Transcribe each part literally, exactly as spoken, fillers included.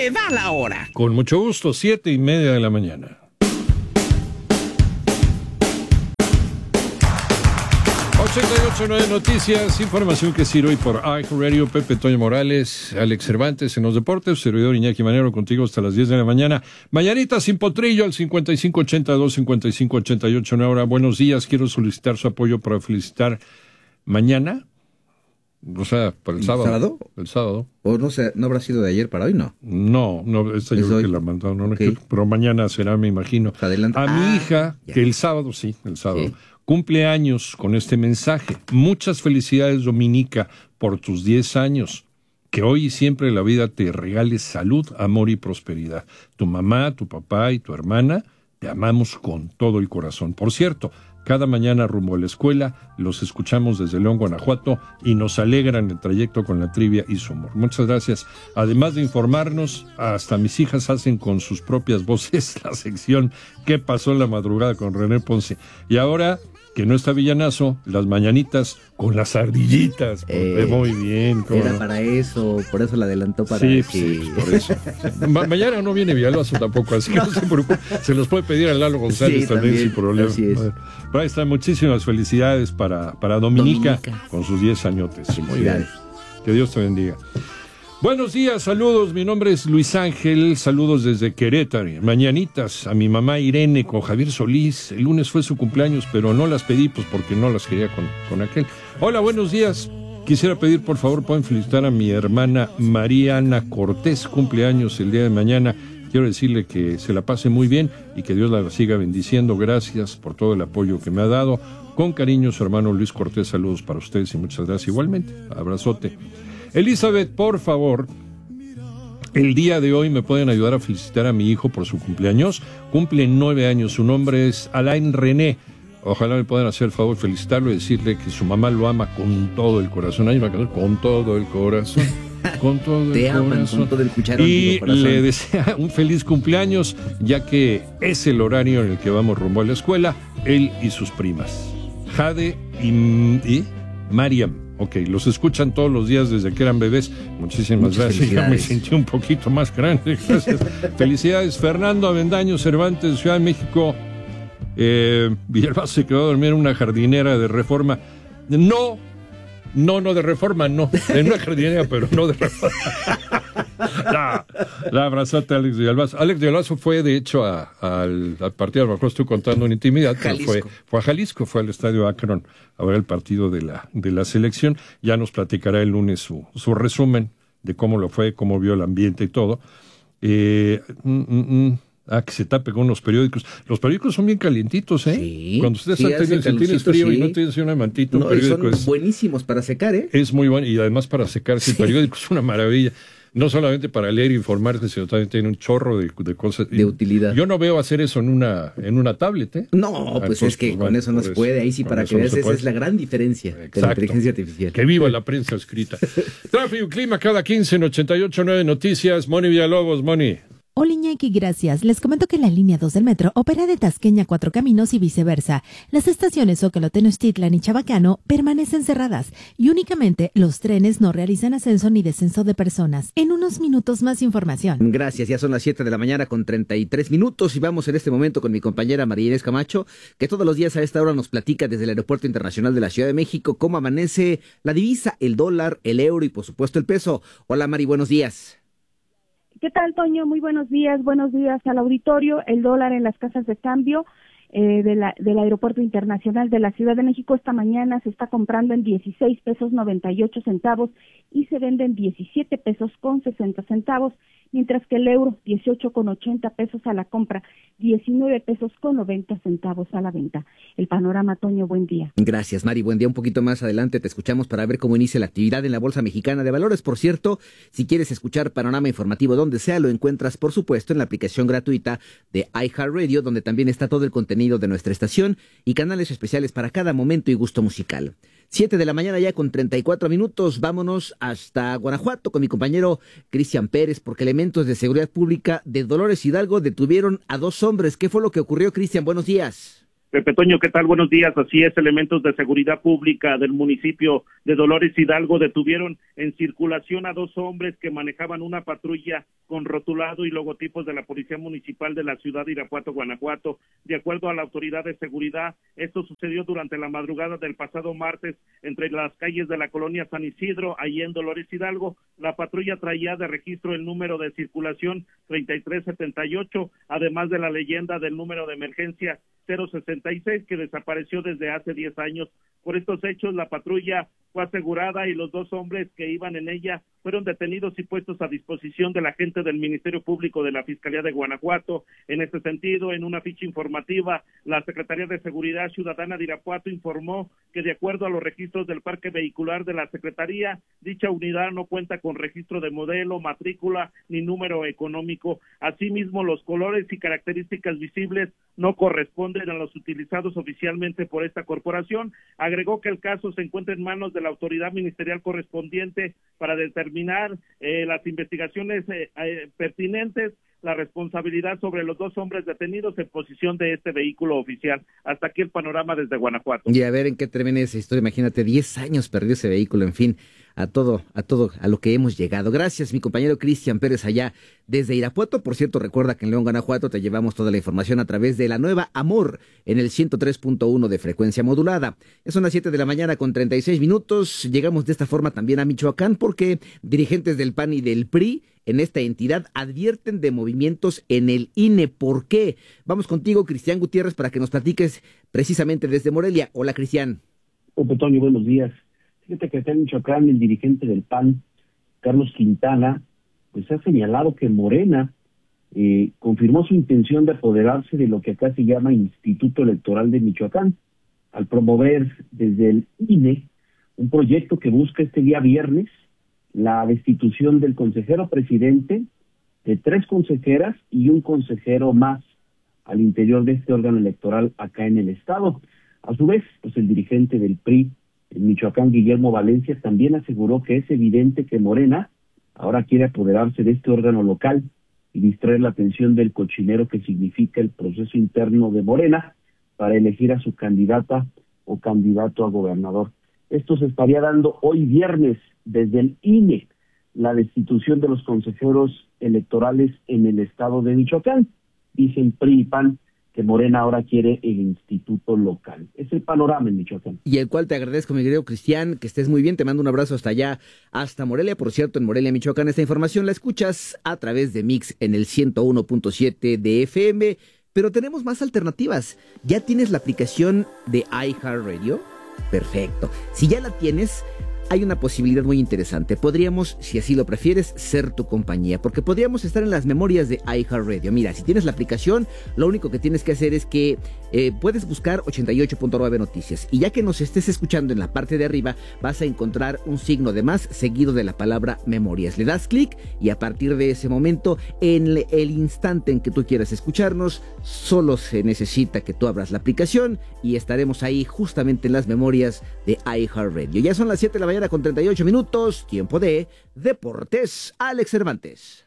le da la hora. Con mucho gusto, siete y media de la mañana. ochenta y ocho punto nueve Noticias, información que sirve hoy por iHeartRadio. Pepe Toño Morales, Alex Cervantes en los deportes, servidor Iñaki Manero contigo hasta las diez de la mañana. Mañanita sin potrillo al cincuenta y cinco ochenta y dos, cincuenta y cinco ochenta y ocho. Ahora, buenos días, quiero solicitar su apoyo para felicitar mañana, o sea, para el sábado. ¿Sábado? El sábado. ¿O no sé, no habrá sido de ayer para hoy, no? No, no, esta yo creo que la mandó, no, okay. no, pero mañana será, me imagino. Adelante. A ah, mi hija, ya. que el sábado, sí, el sábado. Sí. Cumple años con este mensaje. Muchas felicidades, Dominica, por tus diez años. Que hoy y siempre la vida te regale salud, amor y prosperidad. Tu mamá, tu papá y tu hermana te amamos con todo el corazón. Por cierto, cada mañana rumbo a la escuela los escuchamos desde León, Guanajuato y nos alegran el trayecto con la trivia y su humor. Muchas gracias. Además de informarnos, hasta mis hijas hacen con sus propias voces la sección ¿Qué pasó en la madrugada con René Ponce? Y ahora que no está Villanazo, las mañanitas con las ardillitas. Eh, muy bien. Era no? para eso, por eso la adelantó para sí, que... sí, por eso. Ma- mañana no viene Villalbazo tampoco, así que no se preocupe. Se los puede pedir a Lalo González sí, también, también sin problema. Así es. Pero ahí están, muchísimas felicidades para, para Dominica, Dominica con sus diez añotes. Muy bien. Que Dios te bendiga. Buenos días, saludos, mi nombre es Luis Ángel, saludos desde Querétaro, mañanitas a mi mamá Irene con Javier Solís, el lunes fue su cumpleaños, pero no las pedí pues porque no las quería con, con aquel. Hola, buenos días, quisiera pedir por favor, pueden felicitar a mi hermana Mariana Cortés, cumpleaños el día de mañana, quiero decirle que se la pase muy bien y que Dios la siga bendiciendo, gracias por todo el apoyo que me ha dado, con cariño su hermano Luis Cortés, saludos para ustedes y muchas gracias igualmente, abrazote. Elizabeth, por favor, el día de hoy me pueden ayudar a felicitar a mi hijo por su cumpleaños. Cumple nueve años, su nombre es Alain René. Ojalá me puedan hacer el favor de felicitarlo y decirle que su mamá lo ama con todo el corazón. Ahí va a quedar con todo el corazón. Con todo el Te corazón. aman con todo el cucharón. Y digo, corazón. le desea un feliz cumpleaños, ya que es el horario en el que vamos rumbo a la escuela, él y sus primas. Jade y, y Mariam. Ok, los escuchan todos los días desde que eran bebés. Muchísimas Muchas gracias. Ya me sentí un poquito más grande. Gracias. Felicidades, Fernando Avendaño Cervantes, Ciudad de México. Eh, Villalbazo se quedó a dormir en una jardinera de Reforma. No, no, no de Reforma, no. En una jardinera, pero no de Reforma. La, la abrazote a Alex Villalbazo. Alex Villalbazo fue, de hecho, a, a, al, al partido, a lo mejor estoy contando en intimidad, pero fue, fue a Jalisco, fue al estadio Akron a ver el partido de la, de la selección. Ya nos platicará el lunes su, su resumen de cómo lo fue, cómo vio el ambiente y todo. Eh, mm, mm, mm. Ah, que se tape con los periódicos. Los periódicos son bien calientitos, ¿eh? Sí. Cuando ustedes sí, tienen, si tienes frío sí. y no tienes una mantita, un no, periódico son es... buenísimos para secar, ¿eh? Es muy bueno, y además para secarse, sí. El periódico es una maravilla. No solamente para leer e informarse, sino también tiene un chorro de, de cosas. De utilidad. Yo no veo hacer eso en una en una tablet, ¿eh? No, pues Entonces, es que pues, con bueno, eso no se puede. Ahí sí, para que veas, no esa es la gran diferencia Exacto. de la inteligencia artificial. Que viva la prensa escrita. Tráfico y clima cada quince en ochenta y ocho punto nueve Noticias. Moni Villalobos, Moni. Hola Iñaki, gracias. Les comento que la línea dos del metro opera de Tasqueña a Cuatro Caminos y viceversa. Las estaciones Zócalo, Tenochtitlan y Chabacano permanecen cerradas y únicamente los trenes no realizan ascenso ni descenso de personas. En unos minutos más información. Gracias, ya son las siete de la mañana con treinta y tres minutos y vamos en este momento con mi compañera María Inés Camacho, que todos los días a esta hora nos platica desde el Aeropuerto Internacional de la Ciudad de México cómo amanece la divisa, el dólar, el euro y por supuesto el peso. Hola Mari, buenos días. ¿Qué tal, Toño? Muy buenos días, buenos días al auditorio. El dólar en las casas de cambio eh, de la, del Aeropuerto Internacional de la Ciudad de México esta mañana se está comprando en dieciséis pesos noventa y ocho centavos y se vende en diecisiete pesos con sesenta centavos, mientras que el euro dieciocho con ochenta pesos a la compra, diecinueve pesos con noventa centavos a la venta. El panorama, Toño, buen día. Gracias, Mari, buen día. Un poquito más adelante te escuchamos para ver cómo inicia la actividad en la Bolsa Mexicana de Valores. Por cierto, si quieres escuchar panorama informativo donde sea, lo encuentras, por supuesto, en la aplicación gratuita de iHeartRadio, donde también está todo el contenido de nuestra estación y canales especiales para cada momento y gusto musical. Siete de la mañana ya con treinta y cuatro minutos, vámonos hasta Guanajuato con mi compañero Cristian Pérez, porque elementos de seguridad pública de Dolores Hidalgo detuvieron a dos hombres. ¿Qué fue lo que ocurrió, Cristian? Buenos días. Pepe Toño, ¿qué tal? Buenos días. Así es, elementos de seguridad pública del municipio de Dolores Hidalgo detuvieron en circulación a dos hombres que manejaban una patrulla con rotulado y logotipos de la Policía Municipal de la ciudad de Irapuato, Guanajuato. De acuerdo a la autoridad de seguridad, esto sucedió durante la madrugada del pasado martes entre las calles de la colonia San Isidro, ahí en Dolores Hidalgo. La patrulla traía de registro el número de circulación treinta y tres setenta y ocho, además de la leyenda del número de emergencia cero sesenta y seis, que desapareció desde hace diez años. Por estos hechos, la patrulla fue asegurada y los dos hombres que iban en ella fueron detenidos y puestos a disposición del agente del Ministerio Público de la Fiscalía de Guanajuato. En este sentido, en una ficha informativa, la Secretaría de Seguridad Ciudadana de Irapuato informó que de acuerdo a los registros del parque vehicular de la Secretaría, dicha unidad no cuenta con registro de modelo, matrícula ni número económico. Asimismo, los colores y características visibles no corresponden a los utilizados oficialmente por esta corporación. Agregó que el caso se encuentra en manos de la autoridad ministerial correspondiente para determinar eh, las investigaciones eh, eh, pertinentes, la responsabilidad sobre los dos hombres detenidos en posición de este vehículo oficial. Hasta aquí el panorama desde Guanajuato. Y a ver en qué termina esa historia. Imagínate, diez años perdió ese vehículo, en fin, a todo, a todo, a lo que hemos llegado. Gracias, mi compañero Cristian Pérez allá desde Irapuato. Por cierto, recuerda que en León, Guanajuato, te llevamos toda la información a través de la nueva Amor en el ciento tres punto uno de frecuencia modulada. Son las siete de la mañana con treinta y seis minutos. Llegamos de esta forma también a Michoacán porque dirigentes del P A N y del P R I en esta entidad advierten de movimientos en el I N E. ¿Por qué? Vamos contigo, Cristian Gutiérrez, para que nos platiques precisamente desde Morelia. Hola, Cristian. Pepe Toño, buenos días. Fíjate que acá en Michoacán el dirigente del P A N, Carlos Quintana, pues ha señalado que Morena eh, confirmó su intención de apoderarse de lo que acá se llama Instituto Electoral de Michoacán, al promover desde el I N E un proyecto que busca este día viernes la destitución del consejero presidente, de tres consejeras y un consejero más al interior de este órgano electoral acá en el estado. A su vez, pues el dirigente del P R I en Michoacán, Guillermo Valencia, también aseguró que es evidente que Morena ahora quiere apoderarse de este órgano local y distraer la atención del cochinero que significa el proceso interno de Morena para elegir a su candidata o candidato a gobernador. Esto se estaría dando hoy viernes desde el I N E, la destitución de los consejeros electorales en el estado de Michoacán. Dicen P R I y P A N que Morena ahora quiere el instituto local. Es el panorama en Michoacán. Y el cual te agradezco, mi querido Cristian, que estés muy bien. Te mando un abrazo hasta allá, hasta Morelia. Por cierto, en Morelia, Michoacán, esta información la escuchas a través de Mix en el ciento uno punto siete de F M. Pero tenemos más alternativas. ¿Ya tienes la aplicación de iHeartRadio? Perfecto. Si ya la tienes, hay una posibilidad muy interesante. Podríamos, si así lo prefieres, ser tu compañía, porque podríamos estar en las memorias de iHeartRadio. Mira, si tienes la aplicación, lo único que tienes que hacer es que eh, puedes buscar ochenta y ocho punto nueve Noticias, y ya que nos estés escuchando, en la parte de arriba vas a encontrar un signo de más seguido de la palabra memorias. Le das clic y a partir de ese momento, en el instante en que tú quieras escucharnos, solo se necesita que tú abras la aplicación y estaremos ahí justamente en las memorias de iHeartRadio. Ya son las siete de la mañana con treinta y ocho minutos, tiempo de Deportes. Alex Cervantes.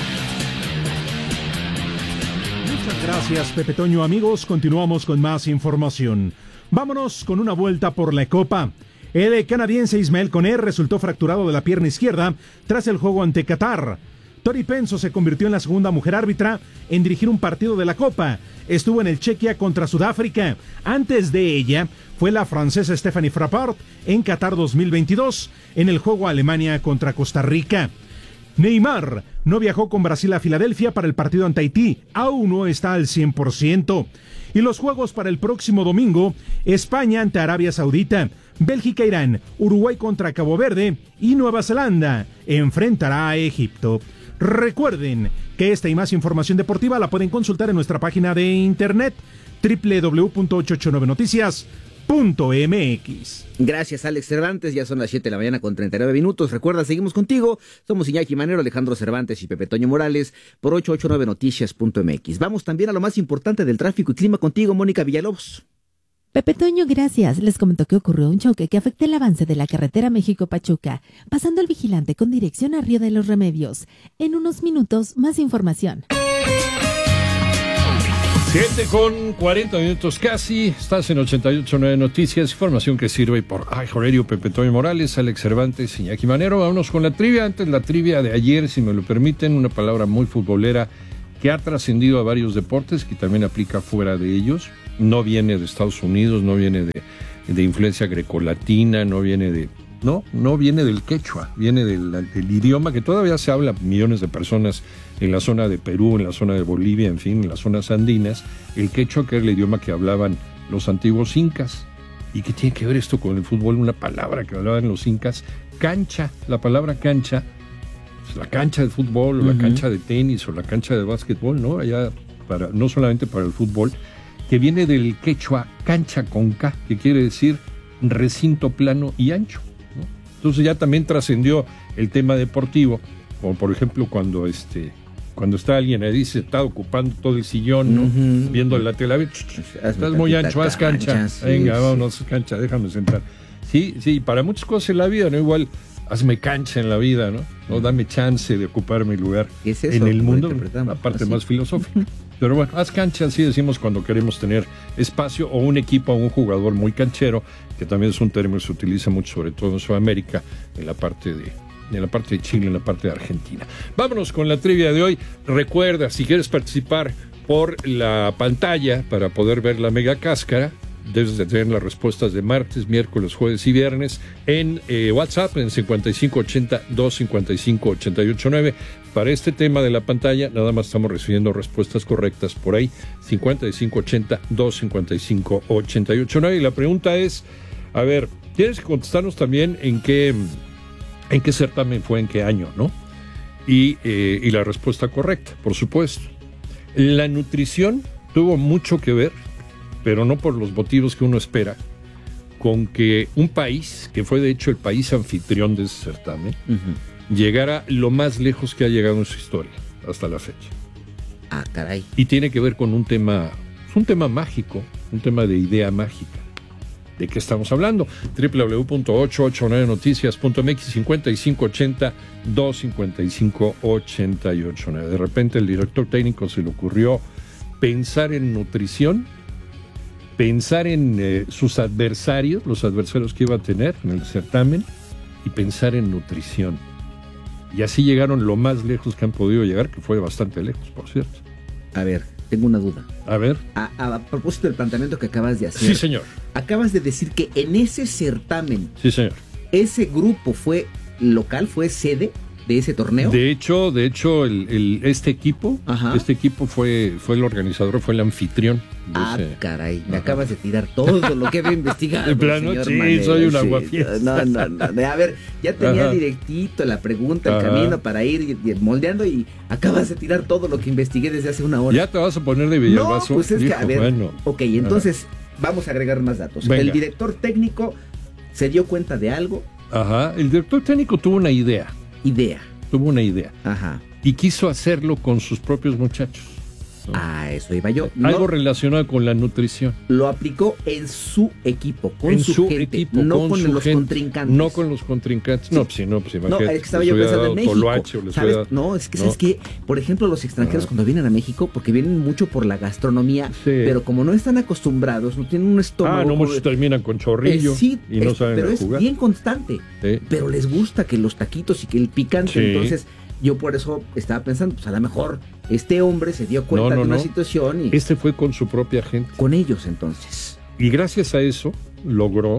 Muchas gracias, Pepe Toño. Amigos, continuamos con más información. Vámonos con una vuelta por la Copa. El canadiense Ismael Koné resultó fracturado de la pierna izquierda tras el juego ante Qatar. Tori Penso se convirtió en la segunda mujer árbitra en dirigir un partido de la Copa. Estuvo en el Chequia contra Sudáfrica. Antes de ella fue la francesa Stephanie Frappart en Qatar dos mil veintidós en el juego Alemania contra Costa Rica. Neymar no viajó con Brasil a Filadelfia para el partido ante Haití. Aún no está al cien por ciento. Y los juegos para el próximo domingo: España ante Arabia Saudita, Bélgica-Irán, Uruguay contra Cabo Verde y Nueva Zelanda enfrentará a Egipto. Recuerden que esta y más información deportiva la pueden consultar en nuestra página de internet doble u doble u doble u punto ochocientos ochenta y nueve noticias punto m x. Gracias, Alex Cervantes. Ya son las siete de la mañana con treinta y nueve minutos. Recuerda, seguimos contigo. Somos Iñaki Manero, Alejandro Cervantes y Pepe Toño Morales por ochocientos ochenta y nueve noticias punto m x. Vamos también a lo más importante del tráfico y clima contigo, Mónica Villalobos. Pepe Toño, gracias. Les comento que ocurrió un choque que afecta el avance de la carretera México-Pachuca, pasando el vigilante con dirección a Río de los Remedios. En unos minutos, más información. siete con cuarenta minutos casi, estás en ochenta y ocho punto nueve Noticias, información que sirve por iHeartRadio, Pepe Toño Morales, Alex Cervantes, Iñaki Manero. Vámonos con la trivia. Antes la trivia de ayer, si me lo permiten, una palabra muy futbolera que ha trascendido a varios deportes, que también aplica fuera de ellos. No viene de Estados Unidos, no viene de, de influencia grecolatina, no viene de... No, no viene del quechua, viene del, del idioma que todavía se habla millones de personas en la zona de Perú, en la zona de Bolivia, en fin, en las zonas andinas. El quechua, que era el idioma que hablaban los antiguos incas. ¿Y qué tiene que ver esto con el fútbol? Una palabra que hablaban los incas, cancha. La palabra cancha, pues la cancha de fútbol, o uh-huh. la cancha de tenis, o la cancha de básquetbol, ¿no? Allá, para, no solamente para el fútbol, que viene del quechua cancha con K, que quiere decir recinto plano y ancho. Entonces ya también trascendió el tema deportivo, como por ejemplo cuando este cuando está alguien ahí, se está ocupando todo el sillón, ¿no? Uh-huh. Viendo la tele, estás muy ancho, haz cancha, sí, venga, sí. vámonos, cancha, déjame sentar. Sí, sí, para muchas cosas en la vida, ¿no? Igual, hazme cancha en la vida, ¿no? No, dame chance de ocupar mi lugar es eso, en el mundo, la parte así. Más filosófica. Pero bueno, haz cancha, así decimos cuando queremos tener espacio, o un equipo o un jugador muy canchero, que también es un término que se utiliza mucho, sobre todo en Sudamérica, en la parte de, en la parte de Chile, en la parte de Argentina. Vámonos con la trivia de hoy. Recuerda, si quieres participar por la pantalla para poder ver la mega cáscara, debes de tener las respuestas de martes, miércoles, jueves y viernes en eh, WhatsApp en cincuenta y cinco ochenta, doscientos cincuenta y cinco, ochenta y ocho nueve. Para este tema de la pantalla, nada más estamos recibiendo respuestas correctas por ahí, cincuenta y cinco ochenta, doscientos cincuenta y cinco, ochenta y ocho nueve. Y la pregunta es, a ver, tienes que contestarnos también en qué, en qué certamen fue, en qué año, ¿no? Y, eh, y la respuesta correcta, por supuesto. La nutrición tuvo mucho que ver, pero no por los motivos que uno espera, con que un país, que fue de hecho el país anfitrión de ese certamen, uh-huh. llegara lo más lejos que ha llegado en su historia, hasta la fecha. Ah, caray. Y tiene que ver con un tema, un tema mágico, un tema de idea mágica. ¿De qué estamos hablando? doble u doble u doble u punto ochocientos ochenta y nueve noticias punto m x, cincuenta y cinco ochenta, doscientos cincuenta y cinco, ochenta y ocho nueve. De repente el director técnico se le ocurrió pensar en nutrición, pensar en eh, sus adversarios, los adversarios que iba a tener en el certamen, y pensar en nutrición. Y así llegaron lo más lejos que han podido llegar, que fue bastante lejos, por cierto. A ver, tengo una duda. A ver. A, a, a propósito del planteamiento que acabas de hacer. Sí, señor. Acabas de decir que en ese certamen, sí, señor, ese grupo fue local, fue sede de ese torneo. De hecho, de hecho, el, el, este equipo, Ajá. este equipo fue, fue el organizador, fue el anfitrión. Ah, ese... caray, me Ajá. acabas de tirar todo lo que había investigado. En plano, sí, Manero, soy un aguafiestas. Sí. No, no, no. A ver, ya tenía Ajá. directito la pregunta, el Ajá. camino para ir moldeando, y acabas de tirar todo lo que investigué desde hace una hora. Ya te vas a poner de Villalbazo. No, pues es Dijo, que, a ver, bueno. ok, entonces Ajá. vamos a agregar más datos. Venga. El director técnico se dio cuenta de algo. Ajá, el director técnico tuvo una idea. Idea. Tuvo una idea. Ajá. Y quiso hacerlo con sus propios muchachos, ¿no? Ah, eso iba yo. Algo no, relacionado con la nutrición. Lo aplicó en su equipo, con en su, su gente, equipo, no con, con su los gente, contrincantes. No con los contrincantes. Sí. No, pues sí, no, pues imagínate. No, es que estaba yo pensando en México. Toloache, ¿Sabes? dado... No, es que, no. ¿sabes qué? Por ejemplo, los extranjeros ah. cuando vienen a México, porque vienen mucho por la gastronomía, sí. pero como no están acostumbrados, no tienen un estómago... Ah, no, muchos como... terminan con chorrillo eh, sí, y no es, saben pero jugar. Es bien constante. Sí. Pero les gusta que los taquitos y que el picante, sí. entonces... Yo por eso estaba pensando, pues a lo mejor este hombre se dio cuenta no, no, de una no. situación y... Este fue con su propia gente. Con ellos, entonces. Y gracias a eso logró,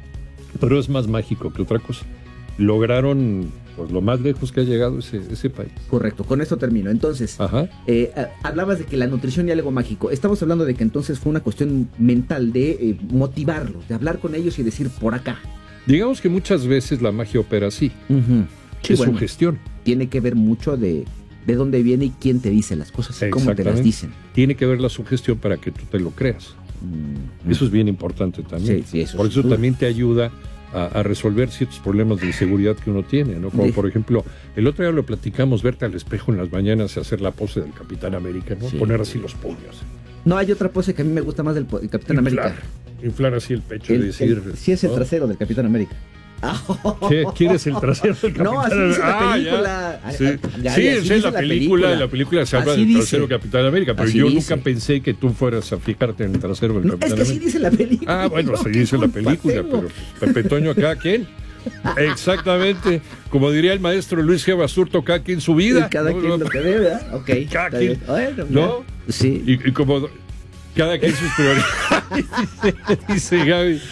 pero es más mágico que otra cosa, lograron pues lo más lejos que ha llegado ese, ese país. Correcto, con esto termino. Entonces, Ajá. Eh, hablabas de que la nutrición y algo mágico. Estamos hablando de que entonces fue una cuestión mental de eh, motivarlos, de hablar con ellos y decir por acá. Digamos que muchas veces la magia opera así. Uh-huh. Sí, es bueno, sugestión. Tiene que ver mucho de, de dónde viene y quién te dice las cosas y cómo te las dicen. Tiene que ver la sugestión para que tú te lo creas. Mm-hmm. Eso es bien importante también. Sí, sí, eso por eso duda. También te ayuda a, a resolver ciertos problemas de inseguridad que uno tiene, ¿no? Como sí. por ejemplo, el otro día lo platicamos, verte al espejo en las mañanas y hacer la pose del Capitán América, ¿no? Sí. Poner así los puños. No, hay otra pose que a mí me gusta más del el Capitán inflar, América. Inflar así el pecho el, y decir... El, sí es el ¿no? trasero del Capitán América. ¿Qué? ¿Quieres el trasero del Capitán No, así América? dice la Ah, película. ya. Sí, Ya, sí, ya, esa así es dice la la película. película. En la película se habla Así del dice. trasero Capitán América, pero Así yo dice. nunca pensé que tú fueras a fijarte en el trasero del No, Capitán es que así América. dice la película. Ah, bueno, No, así ¿qué dice la culpa película, tengo? pero Pepe Toño, cada quien. Exactamente. Como diría el maestro Luis G. Basurto, cada quien su vida. Y cada ¿no? quien lo que ve, ¿verdad? Ok. Cada está quien. bien. Bueno, ¿No? ya. Sí. Y, y como cada quien sus prioridades, dice, dice Gaby.